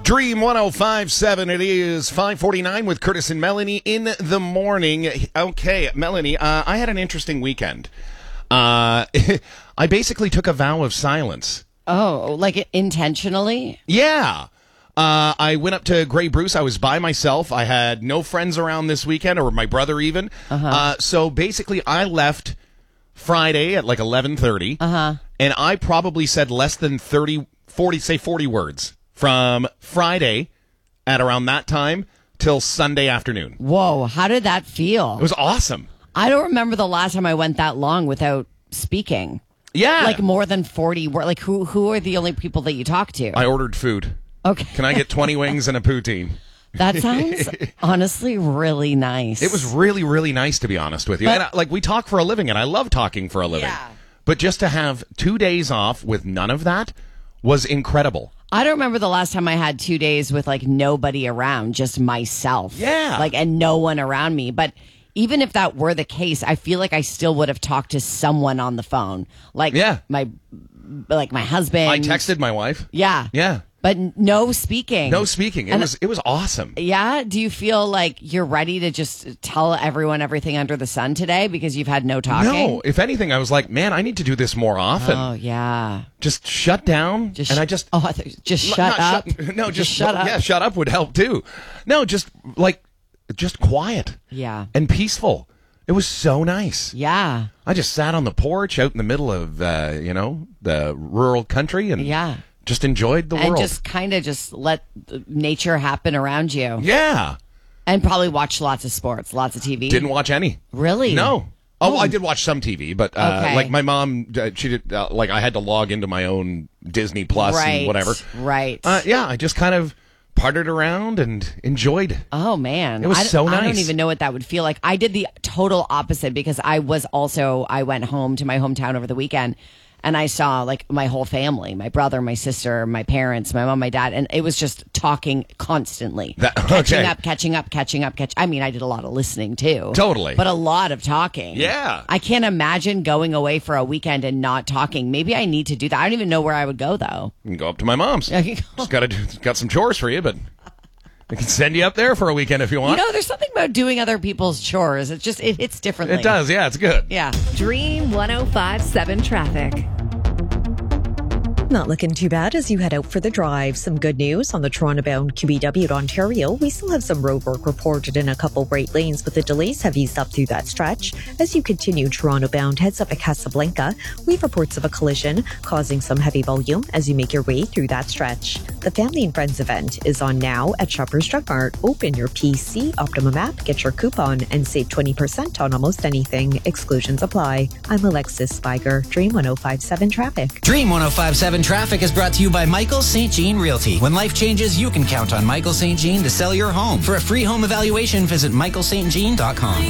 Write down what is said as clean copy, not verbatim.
Dream 105.7. It is 5:49 with Curtis and Melanie in the morning. Okay, Melanie, I had an interesting weekend. I basically took a vow of silence. Oh, like intentionally? Yeah. I went up to Grey Bruce. I was by myself. I had no friends around this weekend, or my brother even. So basically, I left Friday at like 11:30, and I probably said less than 40 words from Friday at around that time till Sunday afternoon. Whoa, how did that feel? It was awesome. I don't remember the last time I went that long without speaking. Yeah. Like more than 40 words. Like who are the only people that you talk to? I ordered food. Okay. Can I get 20 wings and a poutine? That sounds honestly really nice. It was really, really nice, to be honest with you. But, and we talk for a living, and I love talking for a living. Yeah. But just to have 2 days off with none of that was incredible. I don't remember the last time I had 2 days with like nobody around, just myself. Yeah. Like, and no one around me. But even if that were the case, I feel like I still would have talked to someone on the phone. Like my husband. I texted my wife. Yeah. Yeah. But no speaking. No speaking. It was awesome. Yeah? Do you feel like you're ready to just tell everyone everything under the sun today because you've had no talking? No. If anything, I was like, man, I need to do this more often. Oh, yeah. Just shut down. Just and shut up. Just shut up. Yeah, shut up would help too. No, just quiet. Yeah. And peaceful. It was so nice. Yeah. I just sat on the porch out in the middle of, the rural country and just enjoyed the world. And just kind of just let nature happen around you. Yeah. And probably watch lots of sports, lots of TV. Didn't watch any. Really? No. Oh, I did watch some TV, but Okay. like my mom, she did. I had to log into my own Disney Plus and whatever. Right. I just kind of parted around and enjoyed. Oh man, it was so nice. I don't even know what that would feel like. I did the total opposite because I went home to my hometown over the weekend. And I saw like my whole family, my brother, my sister, my parents, my mom, my dad, and it was just talking constantly. Catching up. I mean, I did a lot of listening too. Totally. But a lot of talking. Yeah. I can't imagine going away for a weekend and not talking. Maybe I need to do that. I don't even know where I would go though. You can go up to my mom's. Just got some chores for you, but I can send you up there for a weekend if you want. There's something about doing other people's chores. It hits differently. It does, yeah, it's good. Yeah. Dream 105.7 traffic. Not looking too bad as you head out for the drive. Some good news on the Toronto-bound QBW at Ontario. We still have some road work reported in a couple right lanes, but the delays have eased up through that stretch. As you continue Toronto-bound, heads up at Casablanca. We have reports of a collision causing some heavy volume as you make your way through that stretch. The Family and Friends event is on now at Shoppers Drug Mart. Open your PC Optimum app, get your coupon, and save 20% on almost anything. Exclusions apply. I'm Alexis Spiger, Dream 105.7 Traffic. Dream 105.7 Traffic is brought to you by Michael St. Jean Realty. When life changes, you can count on Michael St. Jean to sell your home. For a free home evaluation, visit michaelstjean.com.